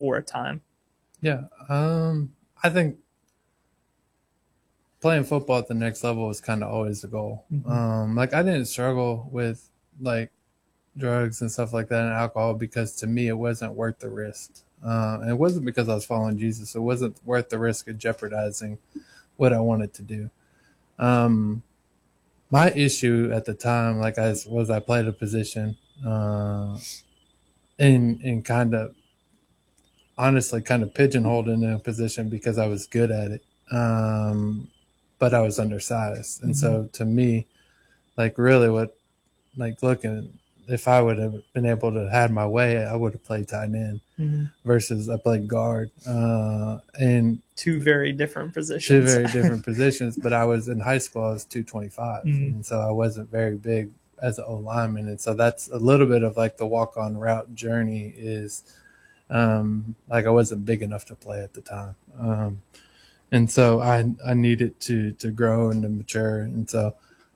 for a time? Yeah. I think playing football at the next level was kind of always the goal. Like I didn't struggle with like drugs and stuff like that and alcohol because to me it wasn't worth the risk. And it wasn't because I was following Jesus. It wasn't worth the risk of jeopardizing what I wanted to do. Um, my issue at the time, like I played a position, in kind of honestly kind of pigeonholed in a position because I was good at it. But I was undersized. And so to me, like really what like looking if I would have been able to had my way, I would have played tight end versus I played guard. And Two very different two positions. very different positions. But I was in high school, I was 225, and so I wasn't very big as an O lineman, and so that's a little bit of like the walk on route journey is like I wasn't big enough to play at the time. And so I needed to grow and to mature, and so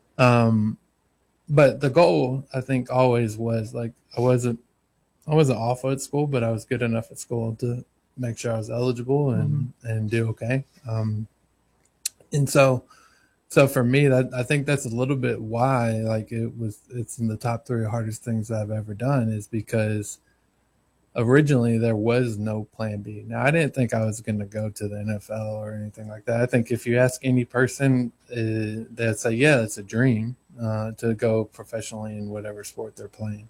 but the goal I think always was like I wasn't awful at school, but I was good enough at school to make sure I was eligible and do okay. And so for me, that I think that's a little bit why like it's in the top 3 hardest things I've ever done is because originally there was no plan B. Now I didn't think I was going to go to the NFL or anything like that. I think if you ask any person, they'd say, yeah, it's a dream to go professionally in whatever sport they're playing.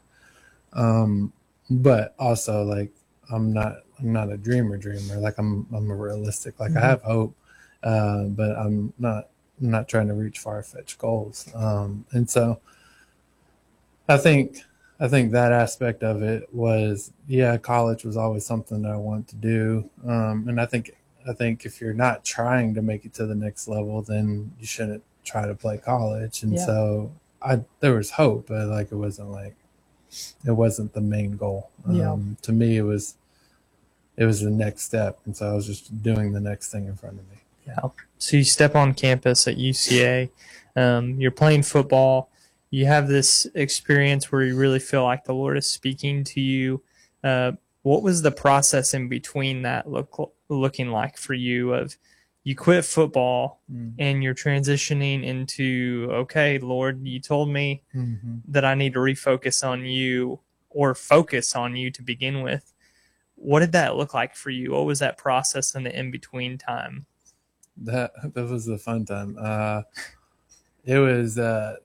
But also like I'm not a dreamer. Like I'm a realistic. Like I have hope, but I'm not trying to reach far-fetched goals. And so I think that aspect of it was, yeah, college was always something that I wanted to do. And I think if you're not trying to make it to the next level, then you shouldn't try to play college. And so there was hope, but like it wasn't the main goal. To me, it was the next step. And so I was just doing the next thing in front of me. Yeah. So you step on campus at UCA, you're playing football, you have this experience where you really feel like the Lord is speaking to you. What was the process in between that looking like for you of you quit football and you're transitioning into, okay, Lord, you told me that I need to refocus on you or focus on you to begin with. What did that look like for you? What was that process in the in-between time? That was a fun time. It was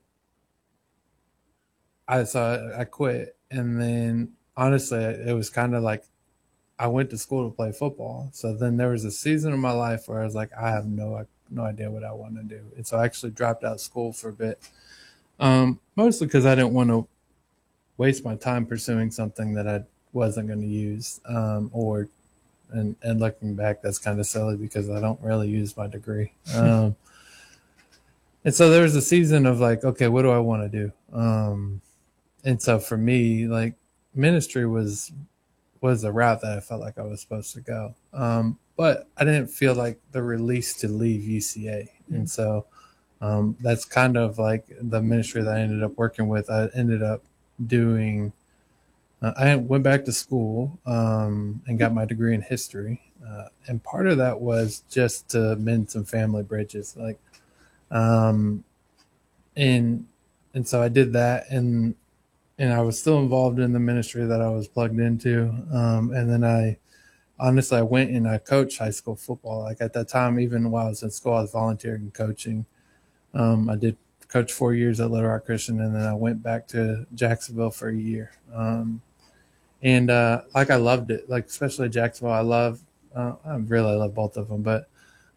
I quit, and then honestly it was kind of like I went to school to play football. So then there was a season of my life where I was like, I have no idea what I want to do, and so I actually dropped out of school for a bit, mostly because I didn't want to waste my time pursuing something that I wasn't going to use, and looking back, that's kind of silly because I don't really use my degree. And so there was a season of like, okay, what do I want to do? And so for me, like ministry was a route that I felt like I was supposed to go. But I didn't feel like the release to leave UCA. And so that's kind of like the ministry that I ended up working with. I ended up doing I went back to school and got my degree in history, and part of that was just to mend some family bridges, like, and so I did that, and I was still involved in the ministry that I was plugged into, and then I went and I coached high school football. Like at that time, even while I was in school, I was volunteering and coaching. I did coach 4 years at Little Rock Christian, and then I went back to Jacksonville for a year. And like I loved it, like especially Jacksonville. I really love both of them, but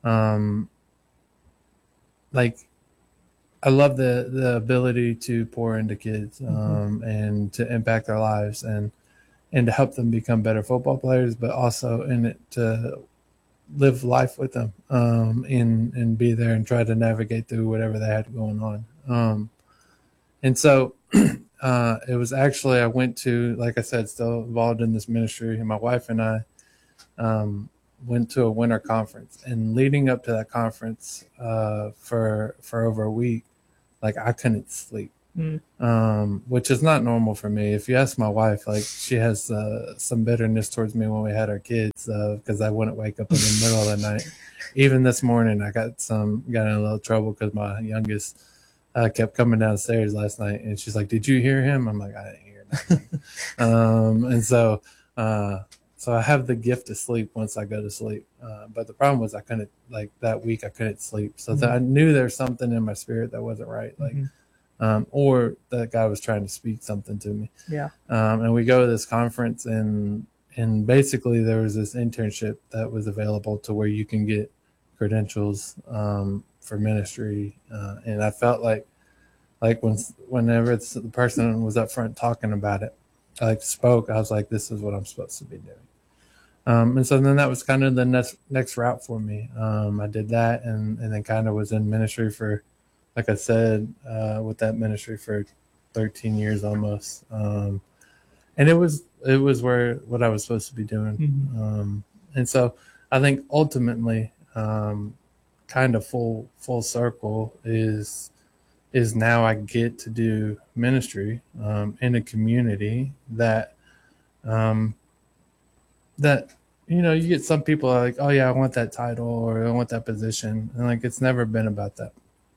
like I love the ability to pour into kids and to impact their lives and to help them become better football players, but also in it to live life with them and be there and try to navigate through whatever they had going on. And so it was actually, I went to, like I said, still involved in this ministry, and my wife and I went to a winter conference. And leading up to that conference for over a week, like I couldn't sleep. which is not normal for me. If you ask my wife, like she has some bitterness towards me when we had our kids because I wouldn't wake up in the middle of the night. Even this morning, I got in a little trouble because my youngest kept coming downstairs last night, and she's like, "Did you hear him?" I'm like, "I didn't hear nothing." And so. So I have the gift of sleep once I go to sleep. But the problem was I couldn't, like that week, I couldn't sleep. So I knew there's something in my spirit that wasn't right. Like, or that guy was trying to speak something to me. Yeah. And we go to this conference and basically there was this internship that was available to where you can get credentials for ministry. And I felt like whenever the person was up front talking about it, I spoke, I was like, this is what I'm supposed to be doing. And so then that was kind of the next route for me. I did that and then kind of was in ministry for, like I said, with that ministry for 13 years almost. And it was what I was supposed to be doing. And so I think ultimately, kind of full circle is now I get to do ministry in a community that you get some people are like, oh yeah, I want that title or I want that position, and like it's never been about that.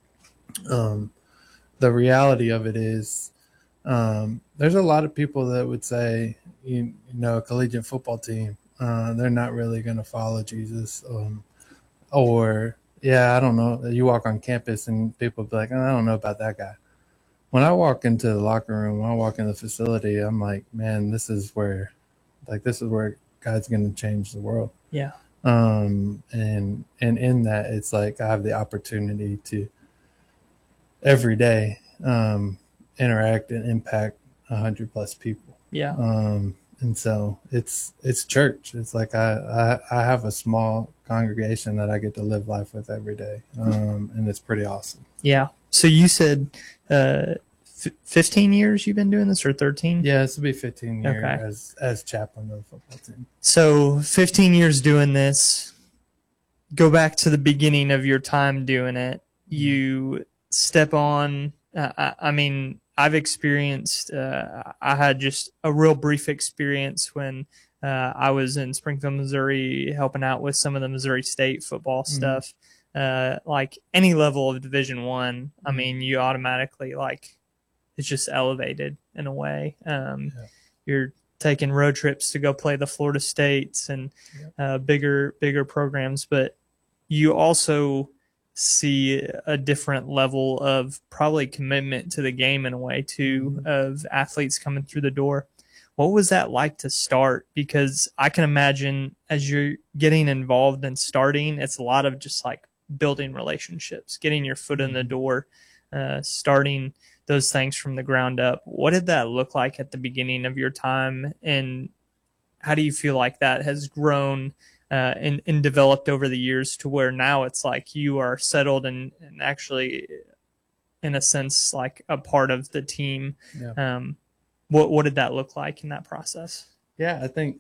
The reality of it is there's a lot of people that would say a collegiate football team, they're not really going to follow Jesus, or yeah, I don't know, you walk on campus and people be like, I don't know about that guy. When I walk into the locker room, when I walk in the facility, I'm like, man, this is where God's going to change the world. Yeah. And in that, it's like I have the opportunity to every day interact and impact 100+ people. Yeah. And so it's church. It's like I have a small congregation that I get to live life with every day, and it's pretty awesome. Yeah. So you said 15 years you've been doing this, or 13? Yeah, this will be 15 years as chaplain of the football team. So 15 years doing this. Go back to the beginning of your time doing it. You step on. I mean, I've experienced. I had just a real brief experience when I was in Springfield, Missouri, helping out with some of the Missouri State football stuff. Like any level of Division I, I mean, you automatically it's just elevated in a way. You're taking road trips to go play the Florida States and bigger programs, but you also see a different level of probably commitment to the game in a way too, of athletes coming through the door. What was that like to start? Because I can imagine as you're getting involved and starting, it's a lot of just like building relationships, getting your foot in the door, starting those things from the ground up. What did that look like at the beginning of your time? And how do you feel like that has grown and developed over the years to where now it's like you are settled and actually, in a sense, like a part of the team? Yeah. What did that look like in that process? Yeah, I think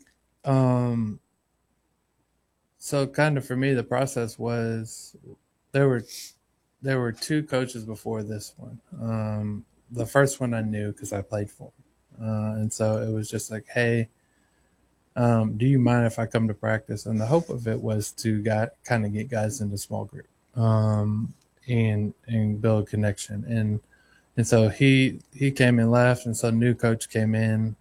so kind of for me, the process was there were two coaches before this one. The first one I knew because I played for him. And so it was just like, hey, do you mind if I come to practice? And the hope of it was to kind of get guys into small group and build connection. And so he came and left, and so new coach came in.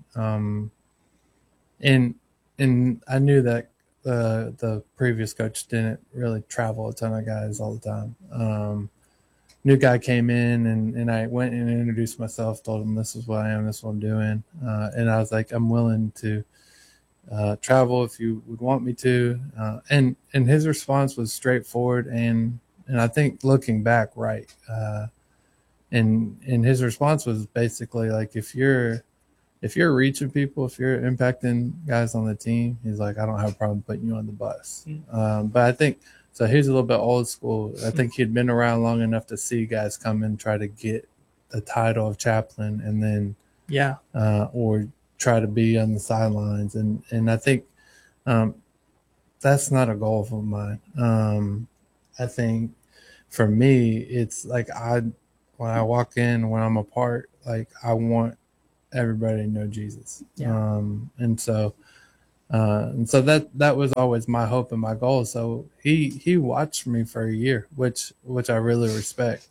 And I knew that the previous coach didn't really travel a ton of guys all the time. New guy came in, and I went and introduced myself, told him this is what I am, this is what I'm doing. And I was like, I'm willing to travel if you would want me to. And his response was straightforward, and I think looking back, right. And his response was basically like, if you're reaching people, if you're impacting guys on the team, he's like, I don't have a problem putting you on the bus. But I think, so he's a little bit old school. I think he'd been around long enough to see guys come and try to get the title of chaplain and then, or try to be on the sidelines. And I think that's not a goal of mine. I think for me, it's like when I walk in, when I'm apart, like I want everybody to know Jesus. Yeah. And so that was always my hope and my goal. So he watched me for a year, which I really respect.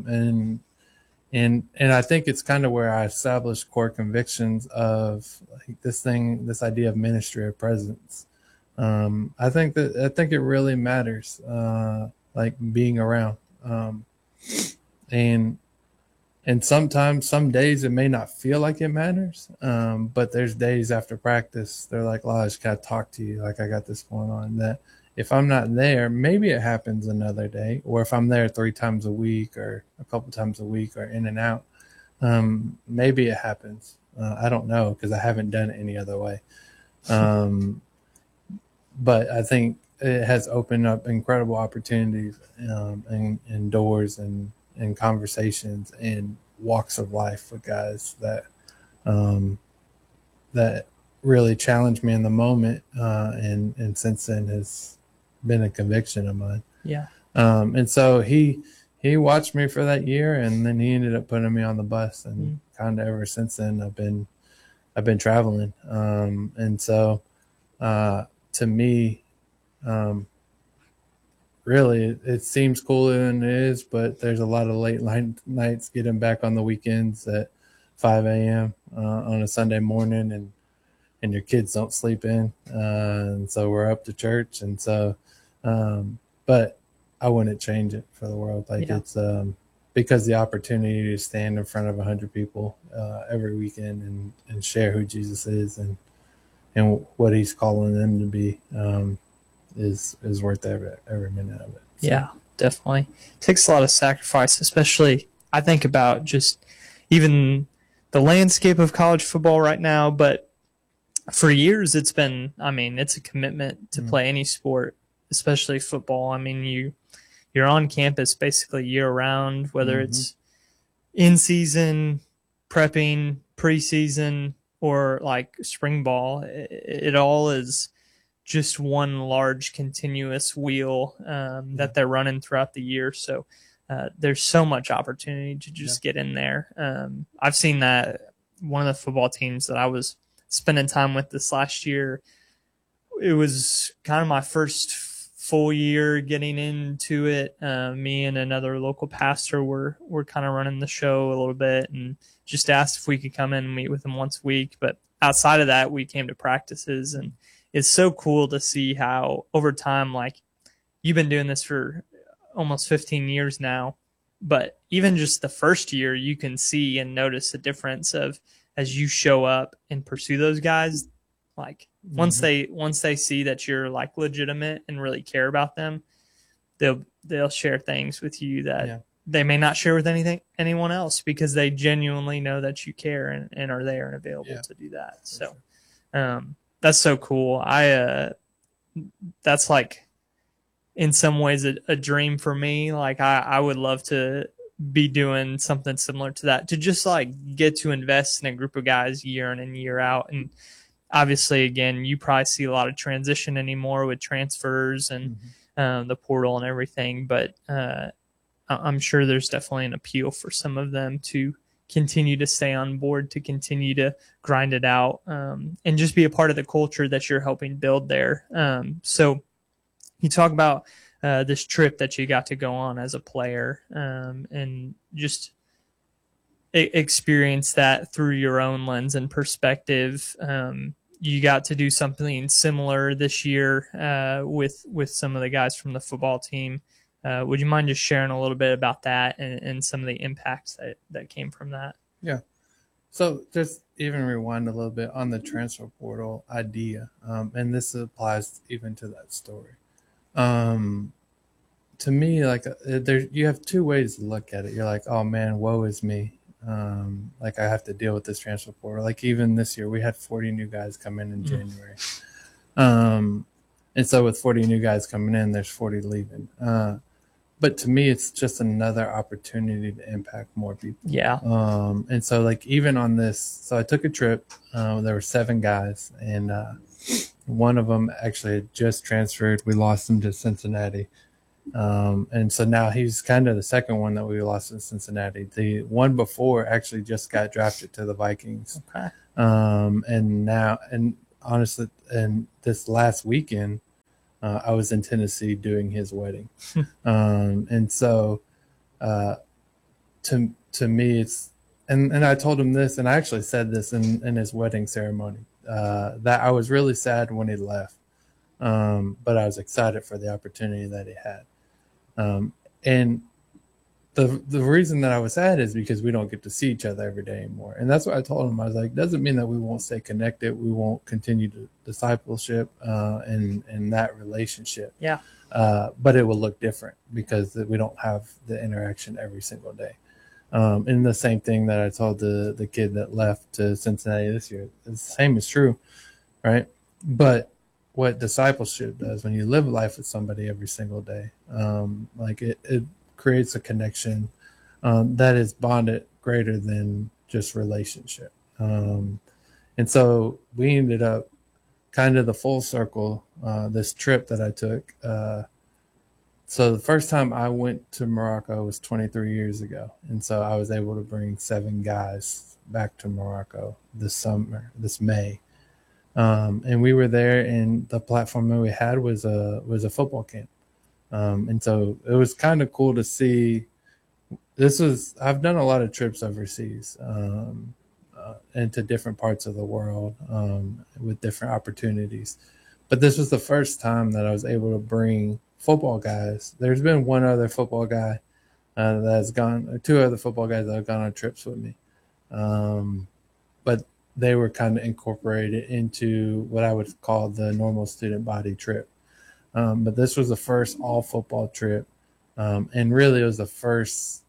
And I think it's kind of where I established core convictions of like this idea of ministry or presence. I think it really matters, like being around, and and sometimes some days it may not feel like it matters, but there's days after practice they're like, "Oh, I just gotta talk to you. Like I got this going on." That if I'm not there, maybe it happens another day, or if I'm there 3 times a week or a couple times a week or in and out, maybe it happens. I don't know because I haven't done it any other way. Um, but I think it has opened up incredible opportunities, and doors and conversations and walks of life with guys um, that really challenged me in the moment, and since then has been a conviction of mine. Yeah. And so he watched me for that year, and then he ended up putting me on the bus, and kind of ever since then I've been traveling. And so to me, really, it seems cooler than it is, but there's a lot of late nights getting back on the weekends at 5 a.m. On a Sunday morning, and your kids don't sleep in, and so we're up to church, and so, but I wouldn't change it for the world. Like Yeah. it's because the opportunity to stand in front of 100 people every weekend and share who Jesus is and what He's calling them to be. Is worth every minute of it. So. Yeah, definitely. It takes a lot of sacrifice, especially I think about just even the landscape of college football right now, but for years it's been, I mean, it's a commitment to play any sport, especially football. I mean, you're on campus basically year round, whether it's in season, prepping, preseason, or like spring ball. It all is just one large continuous wheel that they're running throughout the year. So there's so much opportunity to just get in there. I've seen that one of the football teams that I was spending time with this last year, it was kind of my first full year getting into it. Me and another local pastor were kind of running the show a little bit and just asked if we could come in and meet with them once a week. But outside of that, we came to practices, and it's so cool to see how over time, like you've been doing this for almost 15 years now, but even just the first year, you can see and notice the difference of as you show up and pursue those guys, like once they see that you're like legitimate and really care about them, they'll share things with you that they may not share with anyone else because they genuinely know that you care and are there and available to do that. So that's so cool. That's like in some ways a dream for me. Like I would love to be doing something similar to that, to just like get to invest in a group of guys year in and year out. And obviously, again, you probably see a lot of transition anymore with transfers and the portal and everything, but I'm sure there's definitely an appeal for some of them to continue to stay on board, to continue to grind it out, and just be a part of the culture that you're helping build there. So you talk about this trip that you got to go on as a player, and just experience that through your own lens and perspective. You got to do something similar this year with some of the guys from the football team. Would you mind just sharing a little bit about that and some of the impacts that came from that? Yeah. So just even rewind a little bit on the transfer portal idea, and this applies even to that story. To me, like you have two ways to look at it. You're like, oh man, woe is me. Like I have to deal with this transfer portal. Like even this year, we had 40 new guys come in January. And so with 40 new guys coming in, there's 40 leaving. But to me, it's just another opportunity to impact more people. Yeah. And so like even on this, so I took a trip. There were 7 guys, and one of them actually had just transferred. We lost him to Cincinnati. And so now he's kind of the second one that we lost in Cincinnati. The one before actually just got drafted to the Vikings. Okay. And honestly, and this last weekend, I was in Tennessee doing his wedding. And so, to me, and I told him this, and I actually said this in his wedding ceremony, that I was really sad when he left. But I was excited for the opportunity that he had. And the reason that I was sad is because we don't get to see each other every day anymore. And that's what I told him. I was like, doesn't mean that we won't stay connected. We won't continue to discipleship and that relationship. Yeah. But it will look different because we don't have the interaction every single day. And the same thing that I told the kid that left to Cincinnati this year, the same is true, right? But what discipleship does when you live life with somebody every single day, like it creates a connection that is bonded greater than just relationship. And so we ended up kind of the full circle, this trip that I took. So the first time I went to Morocco was 23 years ago. And so I was able to bring 7 guys back to Morocco this May. And we were there, and the platform that we had was a football camp. And so it was kind of cool to see. I've done a lot of trips overseas, into different parts of the world, with different opportunities. But this was the first time that I was able to bring football guys. There's been one other football guy two other football guys that have gone on trips with me. But they were kind of incorporated into what I would call the normal student body trip. But this was the first all football trip. And really it was the first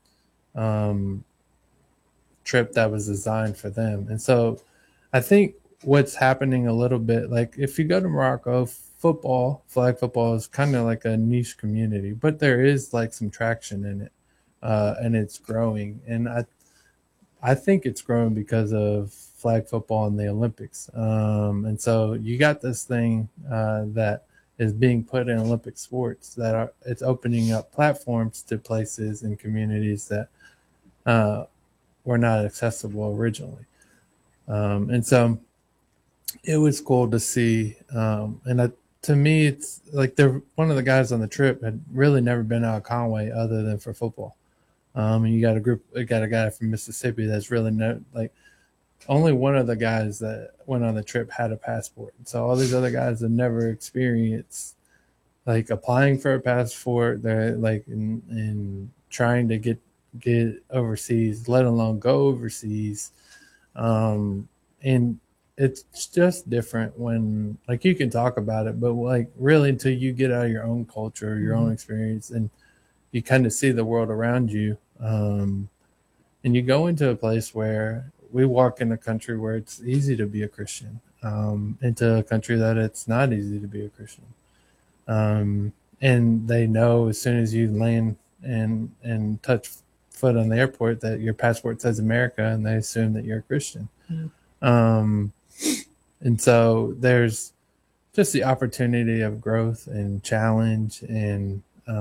trip that was designed for them. And so I think what's happening a little bit, like if you go to Morocco, flag football is kind of like a niche community, but there is like some traction in it. And it's growing. And I think it's growing because of flag football and the Olympics. And so you got this thing that is being put in Olympic sports it's opening up platforms to places and communities that were not accessible originally. And so it was cool to see. To me, it's like one of the guys on the trip had really never been out of Conway other than for football. And you got a guy from Mississippi that's really only one of the guys that went on the trip had a passport. So all these other guys have never experienced like applying for a passport. They're like in trying to get overseas, let alone go overseas. And it's just different when like you can talk about it, but like really until you get out of your own culture, your own experience, and you kind of see the world around you. And you go into a place where we walk in a country where it's easy to be a Christian, into a country that it's not easy to be a Christian. And they know as soon as you land and touch foot on the airport that your passport says America, and they assume that you're a Christian. And so there's just the opportunity of growth and challenge and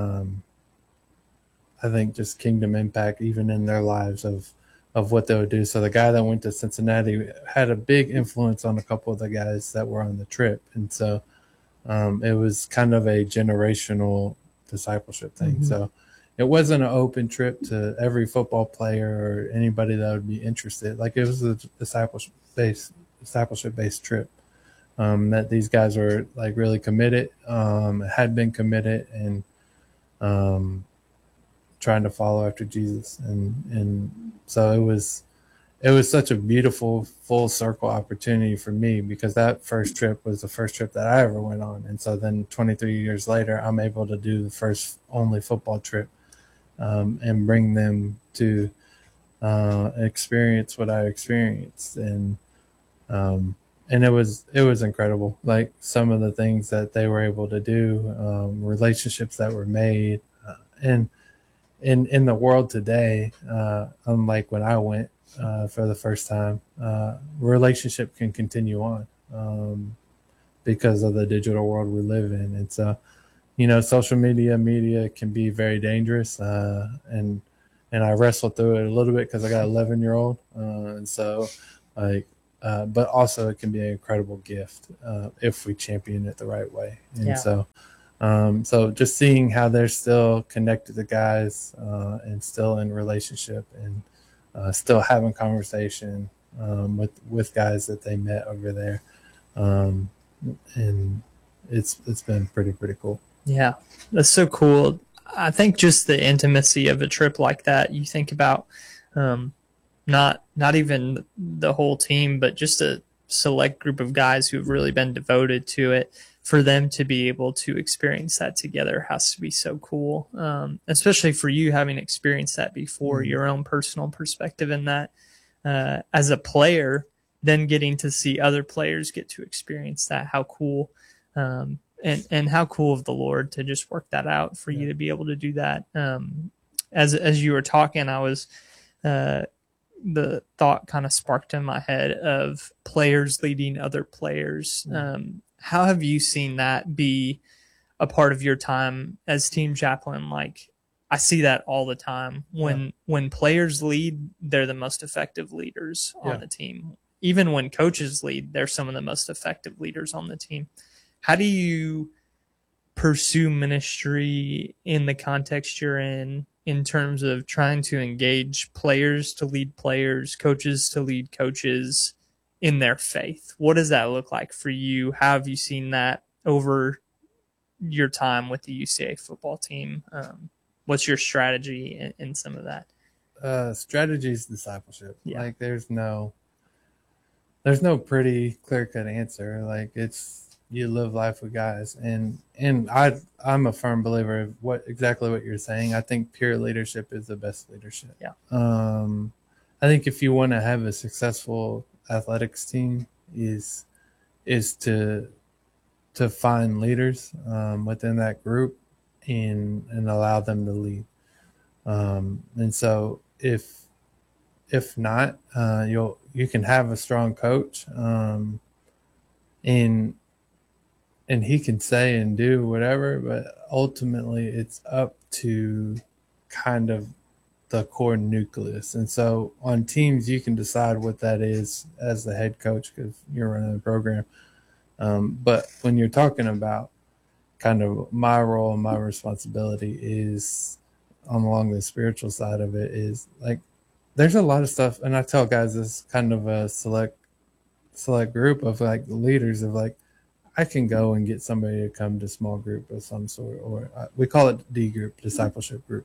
I think just kingdom impact even in their lives of what they would do. So the guy that went to Cincinnati had a big influence on a couple of the guys that were on the trip. And so it was kind of a generational discipleship thing. So it wasn't an open trip to every football player or anybody that would be interested. Like it was a discipleship-based trip that these guys were like really committed, had been committed, and trying to follow after Jesus. And so it was such a beautiful full circle opportunity for me because that first trip was the first trip that I ever went on. And so then 23 years later, I'm able to do the first only football trip and bring them to experience what I experienced. And it was incredible. Like some of the things that they were able to do, relationships that were made, and in the world today, unlike when I went for the first time, relationship can continue on because of the digital world we live in. And so social media can be very dangerous, and I wrestle through it a little bit because I got an 11-year-old, and so like, but also it can be an incredible gift if we champion it the right way. And Yeah. so just seeing how they're still connected to guys and still in relationship and still having conversation with guys that they met over there, um, and it's been pretty cool. Yeah, that's so cool. I think just the intimacy of a trip like that, you think about um, not even the whole team, but just a select group of guys who've really been devoted to it. For them to be able to experience that together has to be so cool, especially for you having experienced that before, your own personal perspective in that as a player, then getting to see other players get to experience that. How cool. And how cool of the Lord to just work that out for you to be able to do that. As you were talking, I was the thought kind of sparked in my head of players leading other players. How have you seen that be a part of your time as team chaplain? Like, I see that all the time. When players lead, they're the most effective leaders on the team. Even when coaches lead, they're some of the most effective leaders on the team. How do you pursue ministry in the context you're in terms of trying to engage players to lead players, coaches to lead coaches in their faith? What does that look like for you? How have you seen that over your time with the UCA football team? What's your strategy in some of that? Strategy is discipleship. Yeah. Like there's no pretty clear cut answer. Like it's you live life with guys, and I'm a firm believer of exactly what you're saying. I think peer leadership is the best leadership. Yeah. I think if you want to have a successful athletics team, is to find leaders within that group and allow them to lead. And so if not, you can have a strong coach, and he can say and do whatever, but ultimately it's up to kind of the core nucleus. And so on teams, you can decide what that is as the head coach because you're running the program. But when you're talking about kind of my role and my responsibility is along the spiritual side of it is like there's a lot of stuff, and I tell guys this kind of a select group of like leaders of like I can go and get somebody to come to small group of some sort, or we call it D group, discipleship group.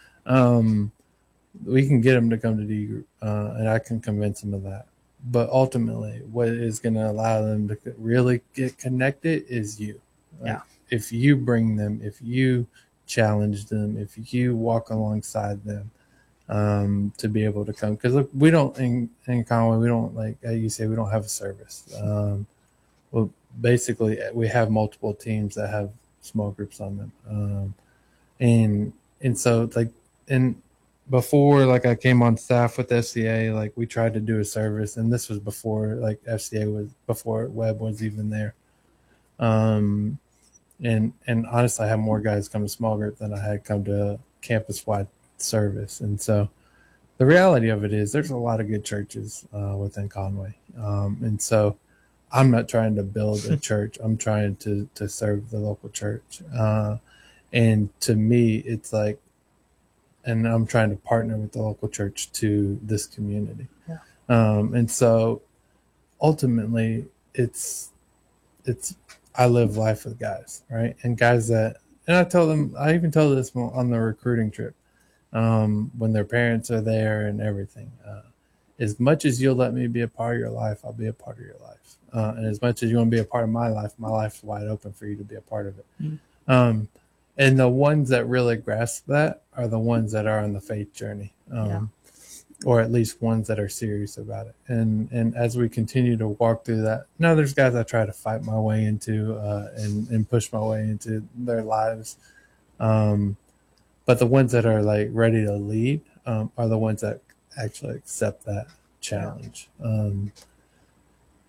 We can get them to come to D group, and I can convince them of that. But ultimately, what is going to allow them to really get connected is you. Like, if you bring them, if you challenge them, if you walk alongside them, to be able to come. Because we don't in Conway, we don't like you say we don't have a service. Well, basically, we have multiple teams that have small groups on them, and so like before like I came on staff with FCA, like we tried to do a service, and this was before like FCA was before Webb was even there. And honestly, I had more guys come to small group than I had come to campus wide service, and so the reality of it is there's a lot of good churches within Conway, and so I'm not trying to build a church. I'm trying to serve the local church, and to me, it's like. And I'm trying to partner with the local church to this community. Yeah. And so ultimately it's I live life with guys, right? And guys that, and I even told this on the recruiting trip, when their parents are there and everything, as much as you'll let me be a part of your life, I'll be a part of your life. And as much as you want to be a part of my life's wide open for you to be a part of it. Mm-hmm. And the ones that really grasp that are the ones that are on the faith journey, or at least ones that are serious about it. And as we continue to walk through that, now there's guys I try to fight my way into and push my way into their lives. But the ones that are like ready to lead are the ones that actually accept that challenge.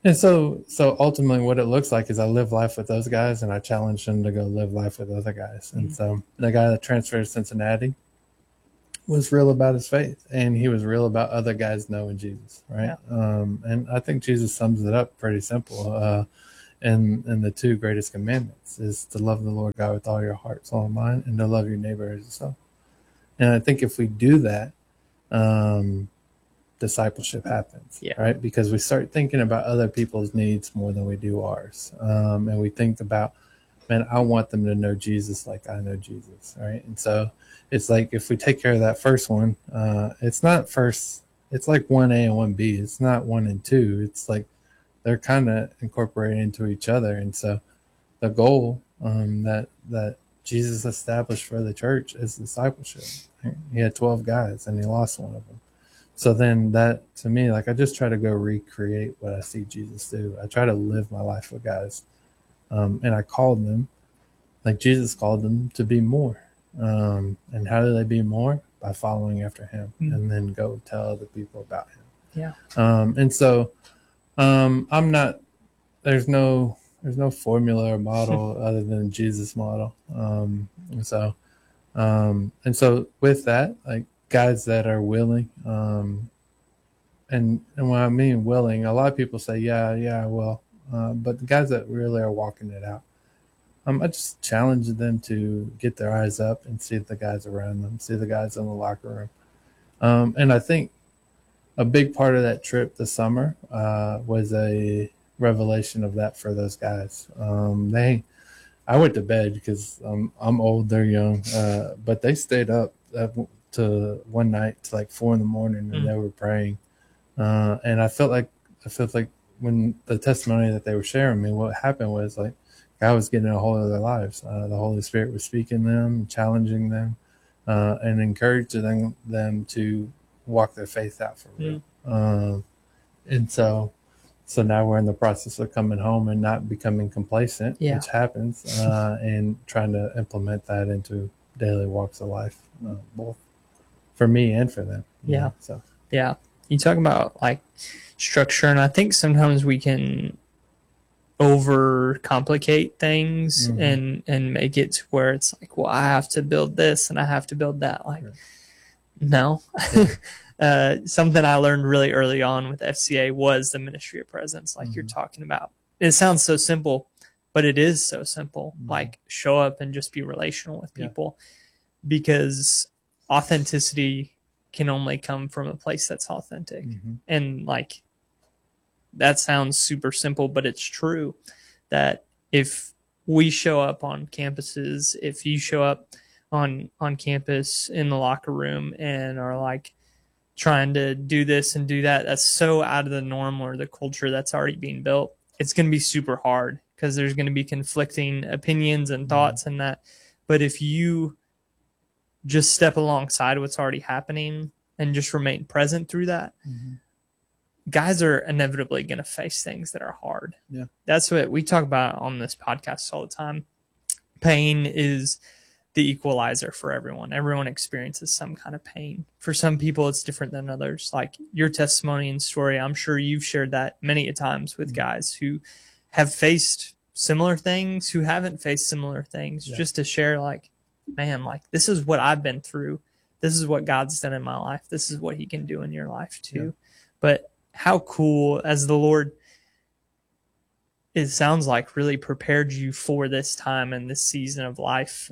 And so ultimately what it looks like is I live life with those guys and I challenge them to go live life with other guys. And so the guy that transferred to Cincinnati was real about his faith and he was real about other guys knowing Jesus, right? And I think Jesus sums it up pretty simple. And the two greatest commandments is to love the Lord God with all your heart, soul, and mind, and to love your neighbor as yourself. And I think if we do that, discipleship happens, right? Because we start thinking about other people's needs more than we do ours. And we think about, man, I want them to know Jesus like I know Jesus, right? And so it's like if we take care of that first one, it's not first, it's like 1A and 1B. It's not 1 and 2. It's like they're kind of incorporated into each other. And so the goal that Jesus established for the church is discipleship. He had 12 guys and he lost one of them. So then that, to me, like I just try to go recreate what I see Jesus do. I try to live my life with guys. And I called them, like Jesus called them, to be more. And how do they be more? By following after him and then go tell other people about him. And so I'm not, there's no formula or model other than Jesus model. And so with that, like guys that are willing, and when I mean willing, a lot of people say, yeah, I will. But the guys that really are walking it out, I just challenge them to get their eyes up and see the guys around them, see the guys in the locker room. And I think a big part of that trip this summer was a revelation of that for those guys. I went to bed because I'm old, they're young, but they stayed up to one night to like 4 a.m. and they were praying. And I felt like when the testimony that they were sharing me, what happened was like God was getting a hold of their lives. The Holy Spirit was speaking to them, challenging them, and encouraging them to walk their faith out for real. And so now we're in the process of coming home and not becoming complacent, which happens, and trying to implement that into daily walks of life, both for me and for them. You talk about like structure, and I think sometimes we can overcomplicate things and make it to where it's like, well, I have to build this and I have to build that. Like, no. Something I learned really early on with FCA was the ministry of presence, like you're talking about. It sounds so simple, but it is so simple. Like show up and just be relational with people, because authenticity can only come from a place that's authentic. And like, that sounds super simple, but it's true that if we show up on campuses, if you show up on campus in the locker room and are like trying to do this and do that, that's so out of the norm or the culture that's already being built, it's going to be super hard because there's going to be conflicting opinions and thoughts and that. But if you just step alongside what's already happening and just remain present through that, guys are inevitably going to face things that are hard. That's what we talk about on this podcast all the time. Pain is the equalizer for everyone. Everyone experiences some kind of pain. For some people, it's different than others. Like your testimony and story, I'm sure you've shared that many a times with guys who have faced similar things, who haven't faced similar things, just to share like, man, like this is what I've been through. This is what God's done in my life. This is what he can do in your life too. But how cool, as the Lord, it sounds like, really prepared you for this time and this season of life.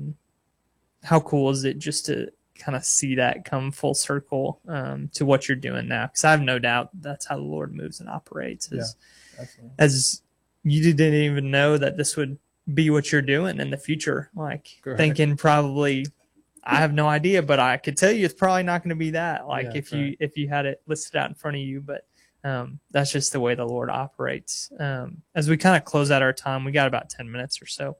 How cool is it just to kind of see that come full circle to what you're doing now? Because I have no doubt that's how the Lord moves and operates. As you didn't even know that this would be what you're doing in the future. Like thinking probably, I have no idea, but I could tell you it's probably not going to be that. Like if you had it listed out in front of you, but that's just the way the Lord operates. As we kind of close out our time, we got about 10 minutes or so.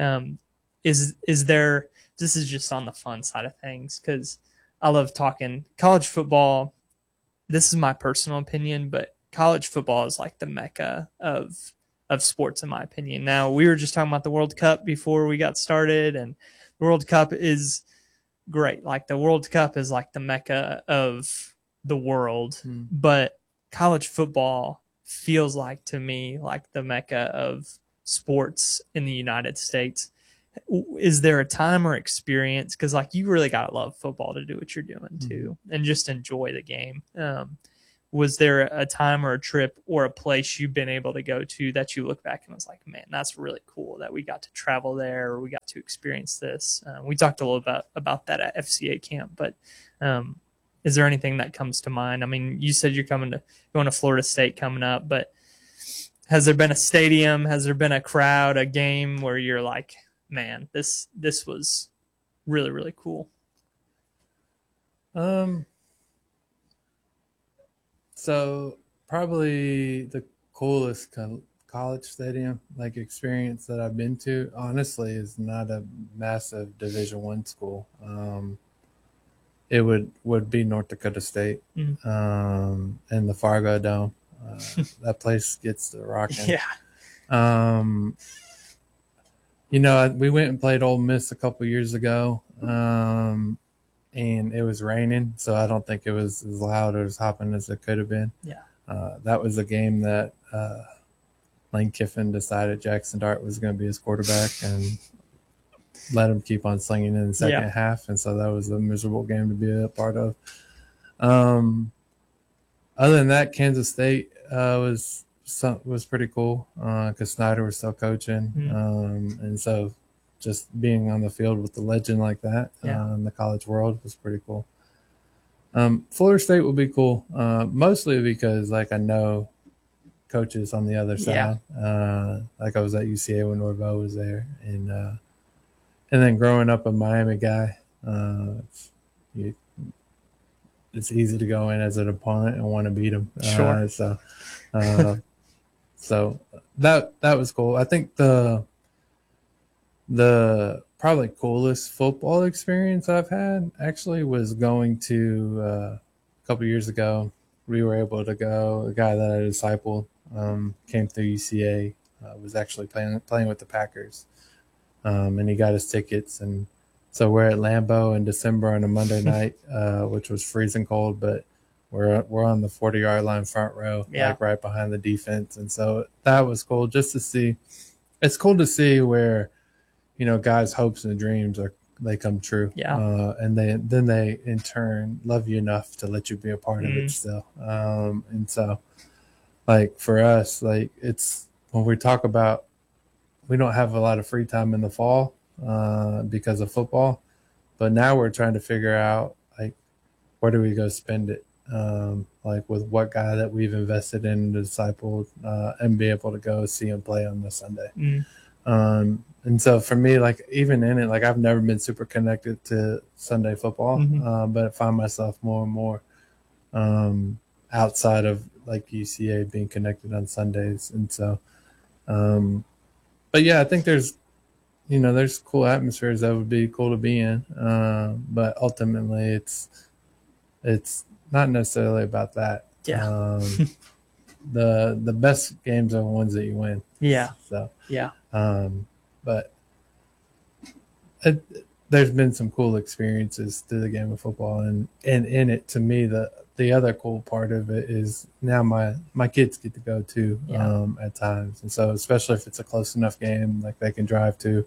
Is there, this is just on the fun side of things, because I love talking college football. This is my personal opinion, but college football is like the mecca of sports, in my opinion. Now, we were just talking about the World Cup before we got started, and the World Cup is great. Like the World Cup is like the mecca of the world, but college football feels like to me like the mecca of sports in the United States. Is there a time or experience, because like you really got to love football to do what you're doing too, and just enjoy the game? Was there a time or a trip or a place you've been able to go to that you look back and was like, man, that's really cool that we got to travel there, or we got to experience this? We talked a little about that at FCA camp, but is there anything that comes to mind? I mean, you said you're going to Florida State coming up, but has there been a stadium, has there been a crowd, a game where you're like, man, this was really, really cool? So probably the coolest college stadium like experience that I've been to, honestly, is not a massive Division I school. It would be North Dakota State, and the Fargo Dome. That place gets the rocking. Yeah. We went and played Ole Miss a couple years ago, and it was raining, so I don't think it was as loud or as hopping as it could have been. Yeah. That was a game that Lane Kiffin decided Jackson Dart was going to be his quarterback and let him keep on slinging in the second half, and so that was a miserable game to be a part of. Other than that, Kansas State was pretty cool because Snyder was still coaching, and so just being on the field with the legend like that in the college world was pretty cool. Florida State will be cool, mostly because like I know coaches on the other side. Like I was at UCA when Norvo was there, and then growing up a Miami guy, it's easy to go in as an opponent and want to beat them. Sure. So that was cool. I think the probably coolest football experience I've had actually was going to a couple of years ago. We were able to go. A guy that I discipled came through UCA, was actually playing with the Packers, and he got his tickets. And so we're at Lambeau in December on a Monday night, which was freezing cold, but we're on the 40-yard line front row, like right behind the defense. And so that was cool just to see. It's cool to see where, guys' hopes and dreams they come true. Yeah. And then they in turn love you enough to let you be a part of it still. And so like for us, like it's when we talk about, we don't have a lot of free time in the fall because of football, but now we're trying to figure out like, where do we go spend it? Like with what guy that we've invested in and discipled, and be able to go see him play on the Sunday. And so for me, like even in it, like I've never been super connected to Sunday football, but I find myself more and more outside of like UCA being connected on Sundays. And so, but yeah, I think there's cool atmospheres that would be cool to be in. But ultimately it's not necessarily about that. Yeah. The best games are the ones that you win. Yeah. So, yeah. But there's been some cool experiences through the game of football, and in it, to me, the other cool part of it is now my kids get to go too at times, and so especially if it's a close enough game, like they can drive to,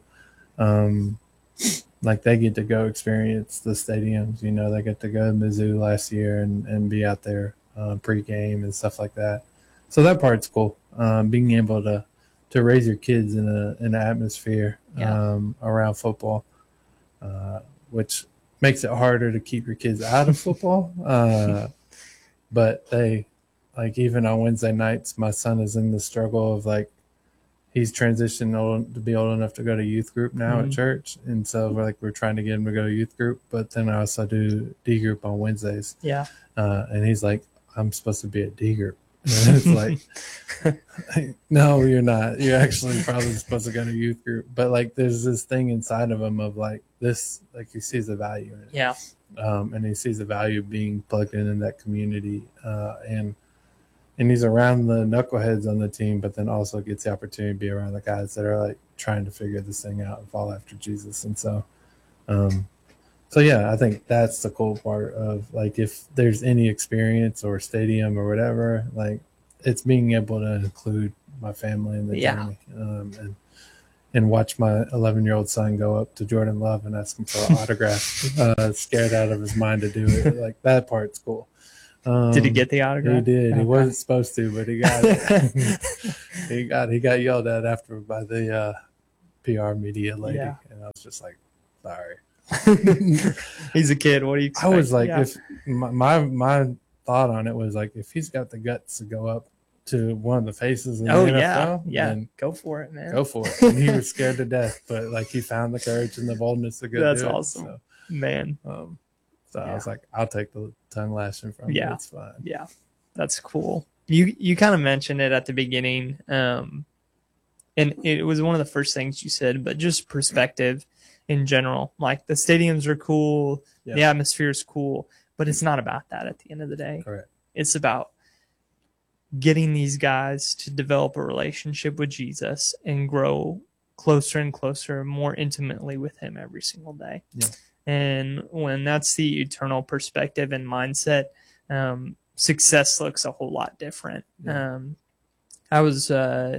like they get to go experience the stadiums. They get to go to Mizzou last year and be out there pre-game and stuff like that. So that part's cool. Being able to raise your kids in an atmosphere around football, which makes it harder to keep your kids out of football. But they, like even on Wednesday nights, my son is in the struggle of like, he's transitioned to be old enough to go to youth group now at church. And so we're trying to get him to go to youth group, but then I also do D group on Wednesdays. Yeah. And he's like, I'm supposed to be at D group. And it's like, no, you're not. You're actually probably supposed to go to youth group. But like, there's this thing inside of him of like this, like he sees the value in it. Yeah. And he sees the value of being plugged in that community. And he's around the knuckleheads on the team, but then also gets the opportunity to be around the guys that are like trying to figure this thing out and follow after Jesus. And so, yeah, I think that's the cool part of like, if there's any experience or stadium or whatever, like it's being able to include my family in the journey, and watch my 11-year-old son go up to Jordan Love and ask him for an autograph, scared out of his mind to do it. Like, that part's cool. Did he get the autograph? He did. Okay. He wasn't supposed to, but he got it. he got yelled at after by the PR media lady, and I was just like, sorry. He's a kid. What do you expect? I was like, if my thought on it was like, if he's got the guts to go up to one of the faces in the NFL, then go for it, man. Go for it. And he was scared to death, but like, he found the courage and the boldness to go. That's do it. awesome, so, man. I was like, I'll take the tongue lashing from it. It's fine. Yeah, that's cool. You kind of mentioned it at the beginning, and it was one of the first things you said, but just perspective in general. Like, the stadiums are cool, the atmosphere is cool, but it's not about that at the end of the day. Correct. It's about getting these guys to develop a relationship with Jesus and grow closer and closer, more intimately with him every single day. Yeah. And when that's the eternal perspective and mindset, success looks a whole lot different. Yeah. I was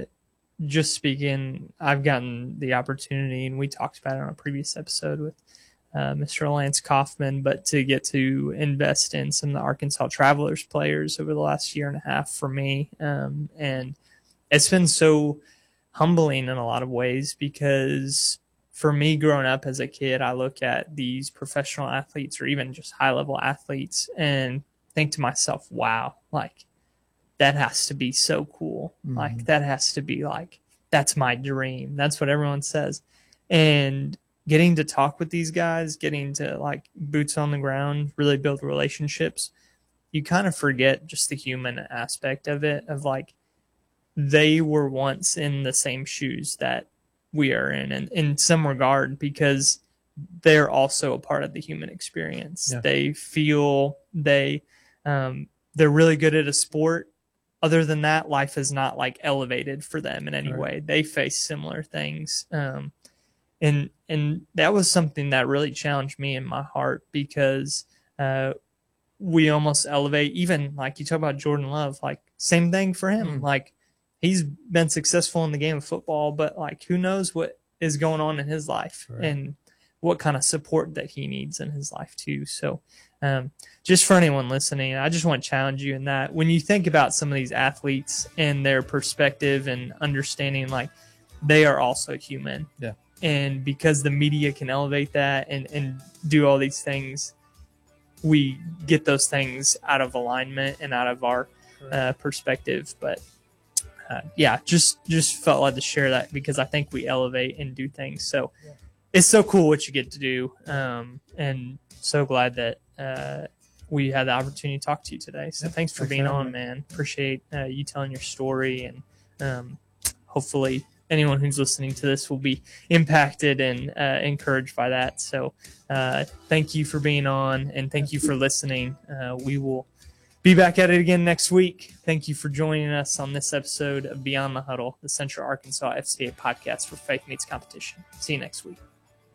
just speaking, I've gotten the opportunity, and we talked about it on a previous episode with Mr. Lance Kaufman, but to get to invest in some of the Arkansas Travelers players over the last year and a half for me. And it's been so humbling in a lot of ways, because for me, growing up as a kid, I look at these professional athletes or even just high-level athletes and think to myself, wow, like, that has to be so cool. Mm-hmm. Like, that has to be like, that's my dream. That's what everyone says. And getting to talk with these guys, getting to, like, boots on the ground, really build relationships, you kind of forget just the human aspect of it, of like, they were once in the same shoes that we are in some regard, because they're also a part of the human experience. Yeah. They feel they're really good at a sport. Other than that, life is not like elevated for them in any way. They face similar things. And that was something that really challenged me in my heart, because we almost elevate, even like you talk about Jordan Love, like, same thing for him. Like, he's been successful in the game of football, but like, who knows what is going on in his life and what kind of support that he needs in his life too. So just for anyone listening, I just want to challenge you in that when you think about some of these athletes and their perspective and understanding, like, they are also human. Yeah. And because the media can elevate that and do all these things, we get those things out of alignment and out of our perspective. But just felt like to share that, because I think we elevate and do things. So it's so cool what you get to do. And so glad that we had the opportunity to talk to you today. So thanks for being on, man. Appreciate you telling your story, and hopefully anyone who's listening to this will be impacted and encouraged by that. So thank you for being on, and thank you for listening. We will be back at it again next week. Thank you for joining us on this episode of Beyond the Huddle, the Central Arkansas FCA podcast for Faith Meets Competition. See you next week.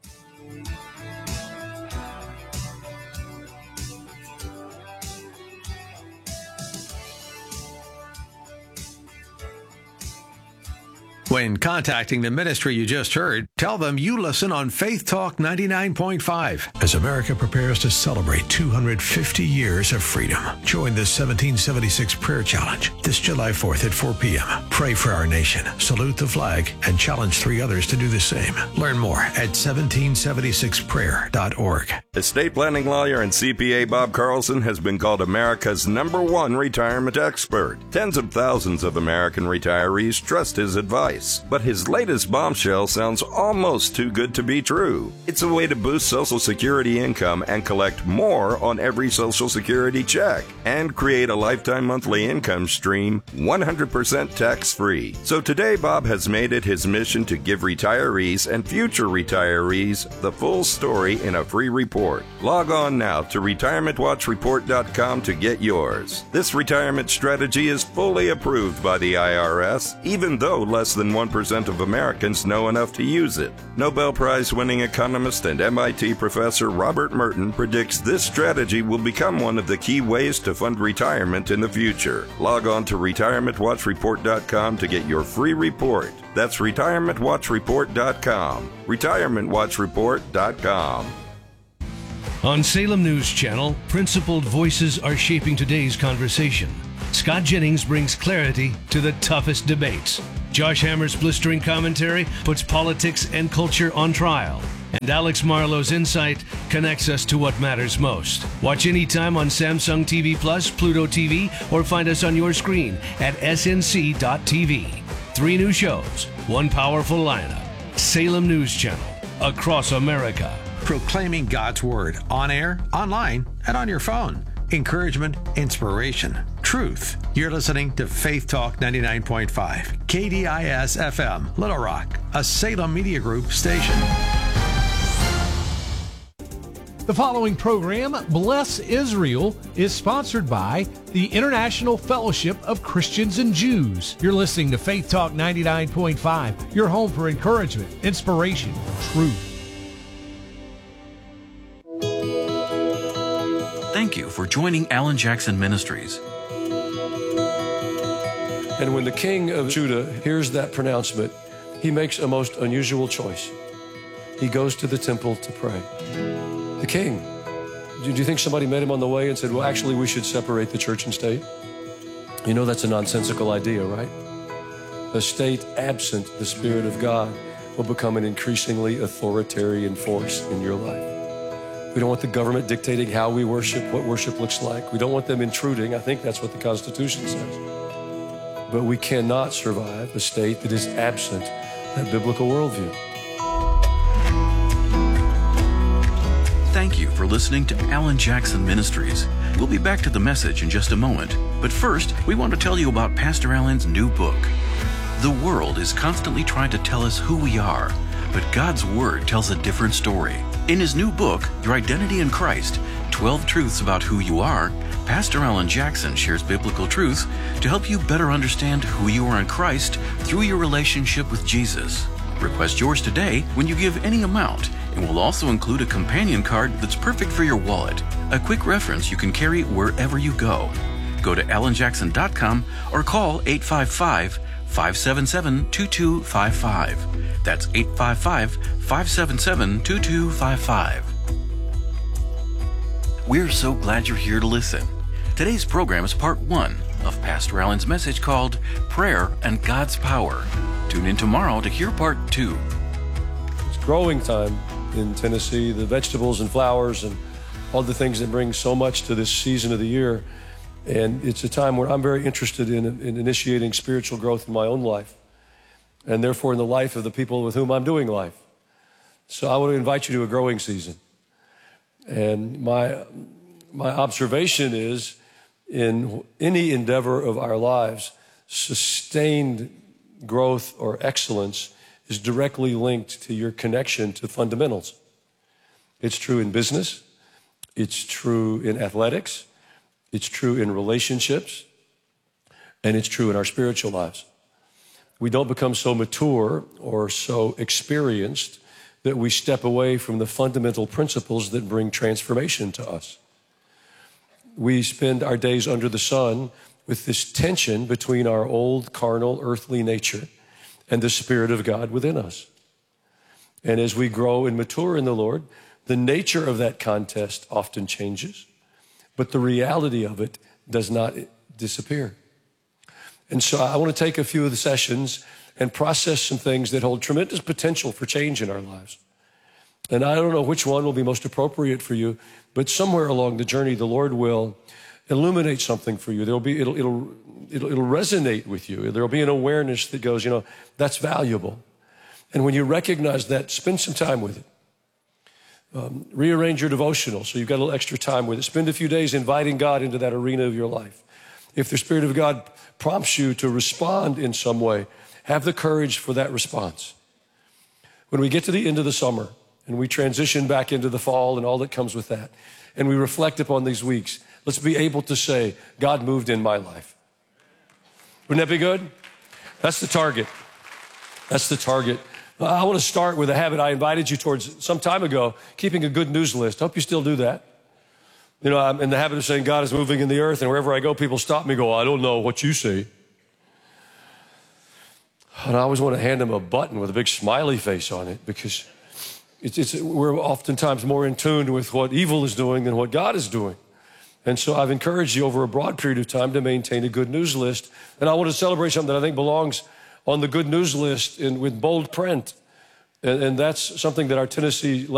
When contacting the ministry you just heard, tell them you listen on Faith Talk 99.5. As America prepares to celebrate 250 years of freedom, join the 1776 Prayer Challenge this July 4th at 4 p.m. Pray for our nation, salute the flag, and challenge 3 others to do the same. Learn more at 1776prayer.org. Estate planning lawyer and CPA Bob Carlson has been called America's #1 retirement expert. Tens of thousands of American retirees trust his advice. But his latest bombshell sounds almost too good to be true. It's a way to boost Social Security income and collect more on every Social Security check, and create a lifetime monthly income stream 100% tax-free. So today, Bob has made it his mission to give retirees and future retirees the full story in a free report. Log on now to retirementwatchreport.com to get yours. This retirement strategy is fully approved by the IRS, even though less than 1% of Americans know enough to use it. Nobel Prize-winning economist and MIT professor Robert Merton predicts this strategy will become one of the key ways to fund retirement in the future. Log on to retirementwatchreport.com to get your free report. That's retirementwatchreport.com. retirementwatchreport.com. On Salem News Channel, principled voices are shaping today's conversation. Scott Jennings brings clarity to the toughest debates. Josh Hammer's blistering commentary puts politics and culture on trial. And Alex Marlowe's insight connects us to what matters most. Watch anytime on Samsung TV Plus, Pluto TV, or find us on your screen at snc.tv. 3 new shows, 1 powerful lineup. Salem News Channel, across America. Proclaiming God's Word on air, online, and on your phone. Encouragement, inspiration, truth. You're listening to Faith Talk 99.5, KDIS FM, Little Rock, a Salem Media Group station. The following program, Bless Israel, is sponsored by the International Fellowship of Christians and Jews. You're listening to Faith Talk 99.5, your home for encouragement, inspiration, truth. Thank you for joining Alan Jackson Ministries. And when the king of Judah hears that pronouncement, he makes a most unusual choice. He goes to the temple to pray. The king. Do you think somebody met him on the way and said, well, actually, we should separate the church and state? You know that's a nonsensical idea, right? A state absent the Spirit of God will become an increasingly authoritarian force in your life. We don't want the government dictating how we worship, what worship looks like. We don't want them intruding. I think that's what the Constitution says. But we cannot survive a state that is absent that biblical worldview. Thank you for listening to Alan Jackson Ministries. We'll be back to the message in just a moment. But first, we want to tell you about Pastor Alan's new book. The world is constantly trying to tell us who we are, but God's Word tells a different story. In his new book, Your Identity in Christ, 12 Truths About Who You Are, Pastor Alan Jackson shares biblical truths to help you better understand who you are in Christ through your relationship with Jesus. Request yours today when you give any amount, and we'll also include a companion card that's perfect for your wallet, a quick reference you can carry wherever you go. Go to alanjackson.com or call 855-577-2255. That's 855-577-2255. We're so glad you're here to listen. Today's program is part 1 of Pastor Alan's message called Prayer and God's Power. Tune in tomorrow to hear part 2. It's growing time in Tennessee, the vegetables and flowers and all the things that bring so much to this season of the year. And it's a time where I'm very interested in initiating spiritual growth in my own life, and therefore in the life of the people with whom I'm doing life. So I want to invite you to a growing season. And my observation is, in any endeavor of our lives, sustained growth or excellence is directly linked to your connection to fundamentals. It's true in business. It's true in athletics. It's true in relationships. And it's true in our spiritual lives. We don't become so mature or so experienced that we step away from the fundamental principles that bring transformation to us. We spend our days under the sun with this tension between our old carnal earthly nature and the Spirit of God within us. And as we grow and mature in the Lord, the nature of that contest often changes, but the reality of it does not disappear. And so I want to take a few of the sessions and process some things that hold tremendous potential for change in our lives. And I don't know which one will be most appropriate for you, but somewhere along the journey, the Lord will illuminate something for you. It'll resonate with you. There'll be an awareness that goes, you know, that's valuable. And when you recognize that, spend some time with it. Rearrange your devotional so you've got a little extra time with it. Spend a few days inviting God into that arena of your life. If the Spirit of God prompts you to respond in some way, have the courage for that response. When we get to the end of the summer and we transition back into the fall and all that comes with that, and we reflect upon these weeks, let's be able to say, God moved in my life. Wouldn't that be good? That's the target. That's the target. I want to start with a habit I invited you towards some time ago, keeping a good news list. I hope you still do that. You know, I'm in the habit of saying God is moving in the earth, and wherever I go, people stop me and go, I don't know what you see. And I always want to hand them a button with a big smiley face on it, because we're oftentimes more in tune with what evil is doing than what God is doing. And so I've encouraged you over a broad period of time to maintain a good news list. And I want to celebrate something that I think belongs on the good news list with bold print. And that's something that our Tennessee